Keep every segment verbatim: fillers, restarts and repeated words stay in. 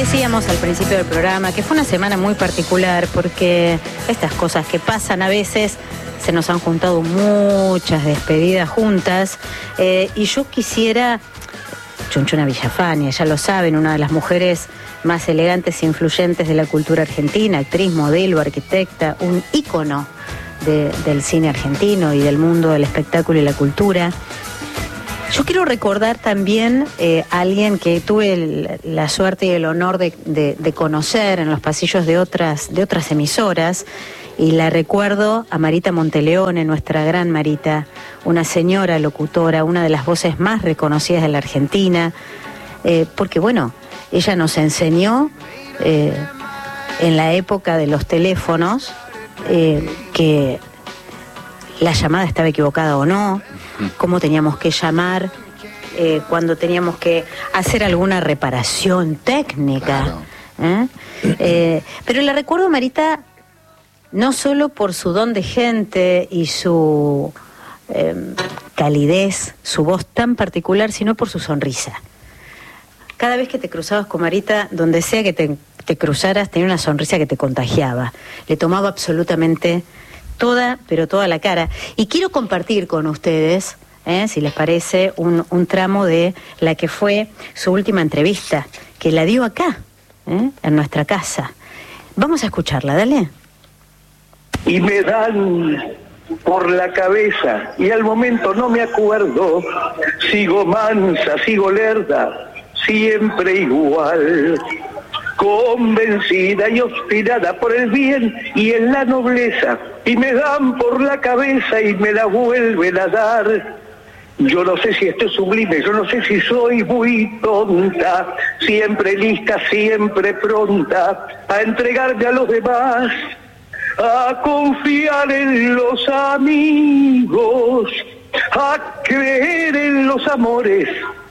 Decíamos al principio del programa que fue una semana muy particular porque estas cosas que pasan a veces, se nos han juntado muchas despedidas juntas, eh, y yo quisiera, Chunchuna Villafañe, ya lo saben, una de las mujeres más elegantes e influyentes de la cultura argentina, actriz, modelo, arquitecta, un ícono de, del cine argentino y del mundo del espectáculo y la cultura. Yo quiero recordar también eh, a alguien que tuve el, la suerte y el honor de, de, de conocer en los pasillos de otras, de otras emisoras, y la recuerdo a Marita Monteleone, nuestra gran Marita, una señora locutora, una de las voces más reconocidas de la Argentina, eh, porque bueno, ella nos enseñó eh, en la época de los teléfonos eh, que la llamada estaba equivocada o no, cómo teníamos que llamar, eh, cuando teníamos que hacer alguna reparación técnica. Claro. ¿eh? Eh, pero la recuerdo, Marita, no solo por su don de gente y su eh, calidez, su voz tan particular, sino por su sonrisa. Cada vez que te cruzabas con Marita, donde sea que te, te cruzaras, tenía una sonrisa que te contagiaba. Le tomaba absolutamente toda, pero toda la cara. Y quiero compartir con ustedes, eh, si les parece, un, un tramo de la que fue su última entrevista, que la dio acá, eh, en nuestra casa. Vamos a escucharla, dale. Y me dan por la cabeza, y al momento no me acuerdo, sigo mansa, sigo lerda, siempre igual, convencida y obstinada por el bien y en la nobleza, y me dan por la cabeza y me la vuelven a dar. Yo no sé si esto es sublime, yo no sé si soy muy tonta, siempre lista, siempre pronta a entregarme a los demás, a confiar en los amigos, a creer en los amores,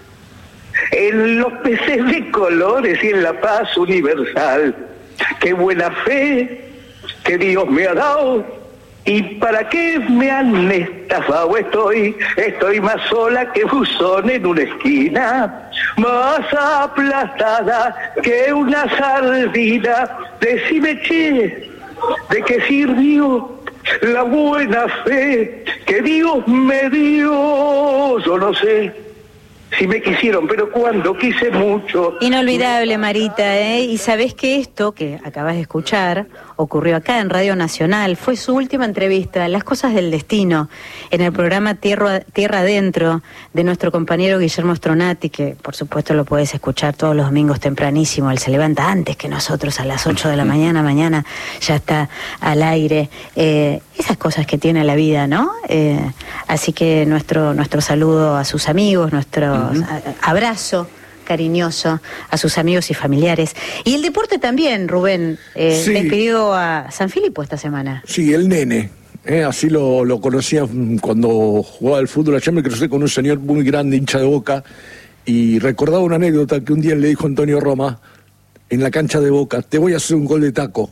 en los peces de colores y en la paz universal. Qué buena fe que Dios me ha dado, y para qué me han estafado. Estoy, estoy más sola que buzón en una esquina, más aplastada que una sardina. Decime, che, ¿de qué sirvió la buena fe que Dios me dio? Yo no sé si me quisieron, pero cuando quise mucho. Inolvidable, Marita, ¿eh? Y sabés que esto que acabas de escuchar ocurrió acá en Radio Nacional, fue su última entrevista, Las cosas del destino, en el programa Tierra, Tierra Adentro, de nuestro compañero Guillermo Stronati, que por supuesto lo podés escuchar todos los domingos tempranísimo. Él se levanta antes que nosotros, a las ocho de la mañana, mañana ya está al aire. Eh, esas cosas que tiene la vida, ¿no? Eh, así que nuestro, nuestro saludo a sus amigos, nuestro uh-huh. abrazo cariñoso a sus amigos y familiares. Y el deporte también, Rubén, eh, sí. despidió a San Filipo esta semana. Sí, el nene, eh, así lo, lo conocía cuando jugaba al fútbol. Allá me crucé con un señor muy grande, hincha de Boca, y recordaba una anécdota que un día le dijo Antonio Roma en la cancha de Boca: te voy a hacer un gol de taco.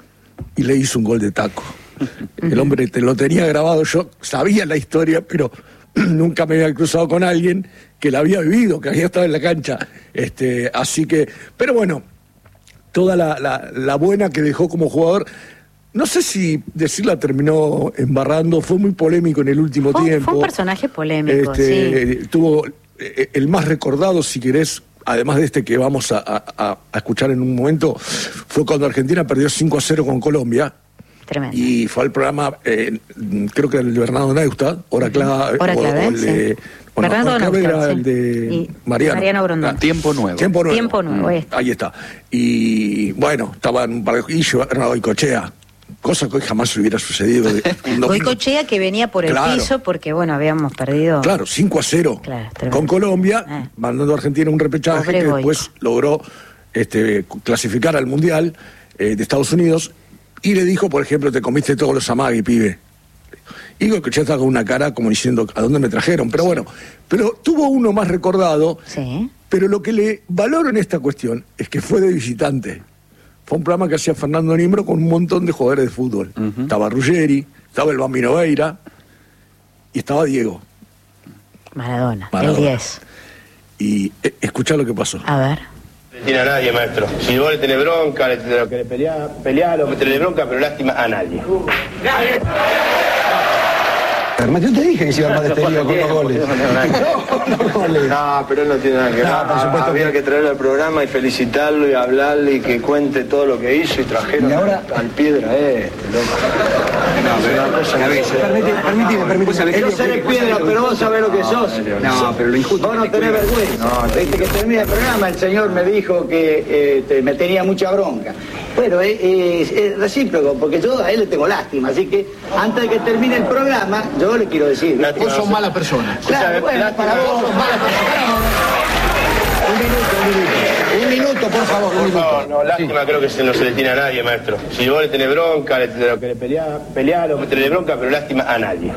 Y le hizo un gol de taco. El hombre te lo tenía grabado, yo sabía la historia, pero nunca me había cruzado con alguien que la había vivido, que había estado en la cancha. Este, así que, pero bueno, toda la, la, la buena que dejó como jugador, no sé si decirla terminó embarrando, fue muy polémico en el último fue, tiempo. Fue un personaje polémico, este, sí. Tuvo eh, el más recordado, si querés, además de este que vamos a, a, a escuchar en un momento, fue cuando Argentina perdió cinco a cero con Colombia. Tremendo. Y fue al programa, eh, creo que el de Bernardo Neustadt, Hora Clave. Hora Clave, o, o el de, sí. Bueno, Bernardo Neustadt era sí. el de y Mariano. Mariano Grondona. Ah, tiempo nuevo. Tiempo nuevo. Tiempo nuevo, mm, este. Ahí está. Y bueno, estaban un par de... Y Bernardo Goicoechea, cosa que hoy jamás hubiera sucedido. Goicoechea, que venía por el claro. piso porque, bueno, habíamos perdido... Claro, cinco a cero claro, con Colombia, eh. mandando a Argentina un repechaje Pobre que Goico. Después logró este, clasificar al Mundial eh, de Estados Unidos. Y le dijo, por ejemplo, te comiste todos los amagui, pibe. Y Goicoechea estaba con una cara como diciendo, ¿a dónde me trajeron? Pero bueno, pero tuvo uno más recordado. Sí. Pero lo que le valoro en esta cuestión es que fue de visitante. Fue un programa que hacía Fernando Niembro con un montón de jugadores de fútbol. Uh-huh. Estaba Ruggeri, estaba el Bambino Veira y estaba Diego. Maradona, Maradona. El diez. Y eh, escuchá lo que pasó. A ver. No tiene a nadie, maestro. Si vos le tenés bronca, le, lo que le pelea, pelealo, le tenés bronca, pero lástima a nadie. Yo te dije que se iba más despedido con los goles. No, no, goles. No, pero él no tiene nada que ver. No, por supuesto había que traerlo al programa y felicitarlo y hablarle y que cuente todo lo que hizo y trajeron y ahora al Piedra, eh. No, pero una cosa que permíteme, permíteme, permíteme. Yo seré Piedra, pero vos sabés lo que sos. No, pero lo injusto. Vos no tenés vergüenza. No, desde que termina el programa el señor me dijo que eh, te, me tenía mucha bronca. Bueno, es, es, es recíproco, porque yo a él le tengo lástima, así que antes de que termine el programa, yo le quiero decir... Vos sos mala persona. Claro, bueno, para vos sos mala persona. Un minuto, un minuto. Un minuto, por favor, un minuto. No, no, lástima, sí. Creo que se, no se le tiene a nadie, maestro. Si vos le tenés bronca, le, lo que le pelea, pelealo, le tenés bronca, pero lástima a nadie.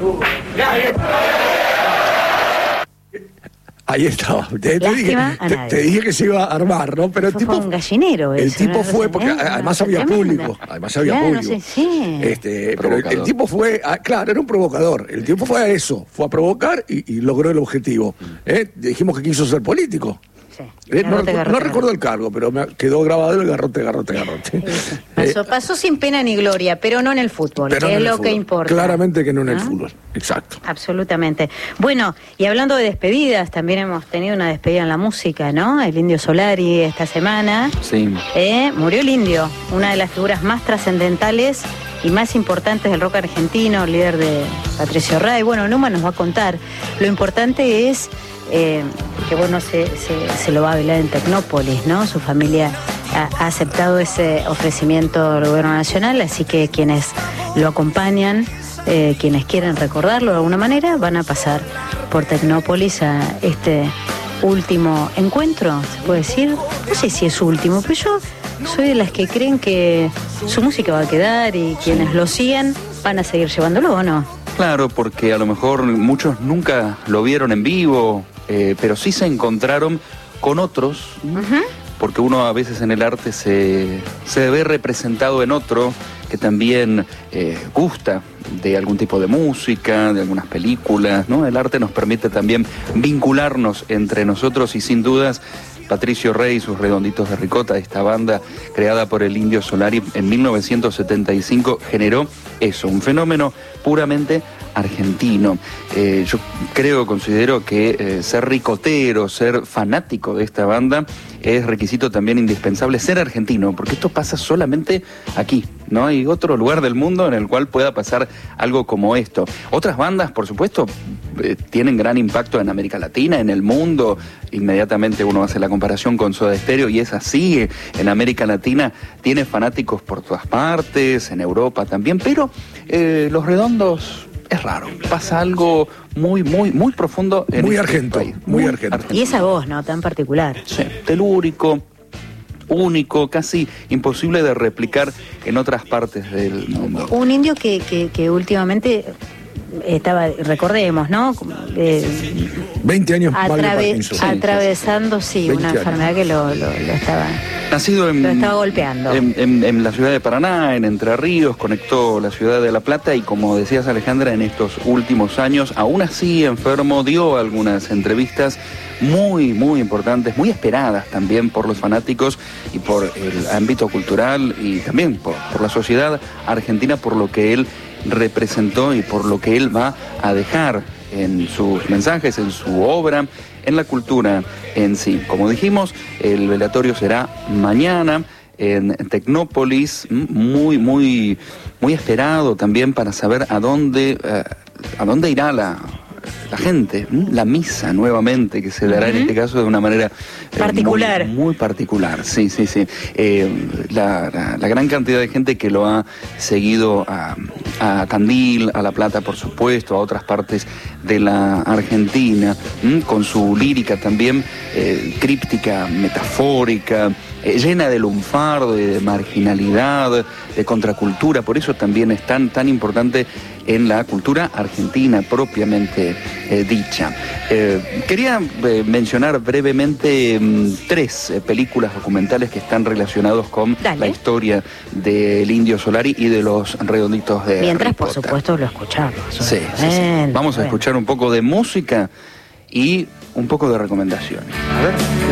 Ahí estaba. Te, te, dije, te, te dije que se iba a armar, ¿no? Pero el tipo fue un gallinero. El eso, tipo ¿no? fue, porque además había público. Además había claro, público. Sí, sí. Este, pero el, el tipo fue, a, claro, era un provocador. El tipo fue a eso, fue a provocar y, y logró el objetivo. ¿Eh? Dijimos que quiso ser político. Sí. Eh, no, Garrote, garrote, no recuerdo el cargo, pero me quedó grabado el garrote, garrote, garrote. Sí, sí. Pasó, Eh, pasó sin pena ni gloria, pero no en el fútbol, pero que no es en el lo fútbol. que importa. Claramente que no en el ¿no? fútbol, exacto. Absolutamente. Bueno, y hablando de despedidas, también hemos tenido una despedida en la música, ¿no? El Indio Solari esta semana. Sí. Eh, murió el Indio, una de las figuras más trascendentales y más importantes del rock argentino, líder de Patricio Rey. Bueno, Numa nos va a contar. Lo importante es eh, que, bueno, se, se, se lo va a velar en Tecnópolis, ¿no? Su familia ha, ha aceptado ese ofrecimiento del gobierno nacional, así que quienes lo acompañan, eh, quienes quieren recordarlo de alguna manera, van a pasar por Tecnópolis a este último encuentro, se puede decir. No sé si es último, pero yo soy de las que creen que su música va a quedar y quienes lo siguen van a seguir llevándolo, ¿o no? Claro, porque a lo mejor muchos nunca lo vieron en vivo, eh, pero sí se encontraron con otros, uh-huh. porque uno a veces en el arte se, se ve representado en otro que también eh, gusta de algún tipo de música, de algunas películas, ¿no? El arte nos permite también vincularnos entre nosotros y sin dudas Patricio Rey y sus Redonditos de Ricota, esta banda creada por el Indio Solari en mil novecientos setenta y cinco, generó eso, un fenómeno puramente argentino. Eh, yo creo, considero que eh, ser ricotero, ser fanático de esta banda es requisito también indispensable, ser argentino, porque esto pasa solamente aquí. No hay otro lugar del mundo en el cual pueda pasar algo como esto. Otras bandas, por supuesto, eh, tienen gran impacto en América Latina, en el mundo. Inmediatamente uno hace la comparación con Soda Stereo y es así. En América Latina tiene fanáticos por todas partes, en Europa también, pero eh, Los Redondos es raro. Pasa algo muy, muy, muy profundo en muy este argento, país. Muy, muy argento. Y esa voz, ¿no? Tan particular. Sí, telúrico, único, casi imposible de replicar en otras partes del mundo. Un indio que, que, que últimamente estaba, recordemos, ¿no? Eh, veinte años atrave, sí, atravesando, sí, una años. enfermedad que lo, lo, lo estaba... Nacido en, lo estaba golpeando. En, en, en la ciudad de Paraná, en Entre Ríos, conectó la ciudad de La Plata y, como decías, Alejandra, en estos últimos años, aún así enfermo, dio algunas entrevistas muy, muy importantes, muy esperadas también por los fanáticos y por el ámbito cultural y también por, por la sociedad argentina, por lo que él representó y por lo que él va a dejar en sus mensajes, en su obra, en la cultura en sí. Como dijimos, el velatorio será mañana en Tecnópolis, muy, muy, muy esperado también para saber a dónde, uh, a dónde irá la, la gente, la misa nuevamente, que se dará uh-huh. en este caso de una manera eh, particular. Muy, muy particular, sí, sí, sí. Eh, la, la, la gran cantidad de gente que lo ha seguido a, a Tandil, a La Plata, por supuesto, a otras partes de la Argentina, ¿m? Con su lírica también eh, críptica, metafórica, eh, llena de lunfardo, de marginalidad, de contracultura. Por eso también es tan, tan importante en la cultura argentina propiamente eh, dicha. Eh, quería eh, mencionar brevemente mm, tres eh, películas documentales que están relacionados con Dale. la historia del Indio Solari y de los Redonditos de Mientras, Ricota. por supuesto, lo escuchamos. Sí, sí, sí. Bueno, Vamos a bueno. escuchar un poco de música y un poco de recomendaciones. A ver.